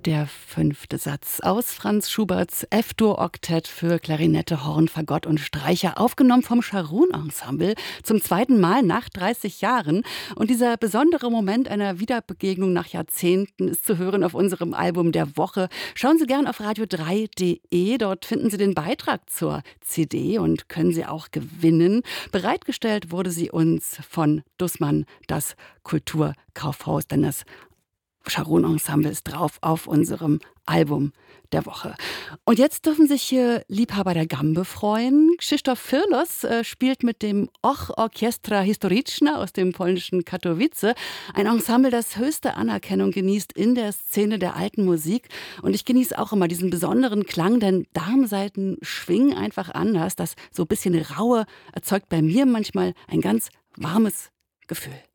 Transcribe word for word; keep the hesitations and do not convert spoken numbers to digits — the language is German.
Der fünfte Satz aus Franz Schuberts F-Dur-Oktett für Klarinette, Horn, Fagott und Streicher, aufgenommen vom Scharun-Ensemble zum zweiten Mal nach dreißig Jahren. Und dieser besondere Moment einer Wiederbegegnung nach Jahrzehnten ist zu hören auf unserem Album der Woche. Schauen Sie gern auf radio drei punkt de, dort finden Sie den Beitrag zur C D und können Sie auch gewinnen. Bereitgestellt wurde sie uns von Dussmann, das Kulturkaufhaus, denn das Scharun-Ensemble ist drauf auf unserem Album der Woche. Und jetzt dürfen sich hier Liebhaber der Gambe freuen. Krzysztof Firlos äh, spielt mit dem Och Orkiestra Historyczne aus dem polnischen Katowice. Ein Ensemble, das höchste Anerkennung genießt in der Szene der alten Musik. Und ich genieße auch immer diesen besonderen Klang, denn Darmsaiten schwingen einfach anders. Das so ein bisschen Raue erzeugt bei mir manchmal ein ganz warmes Gefühl.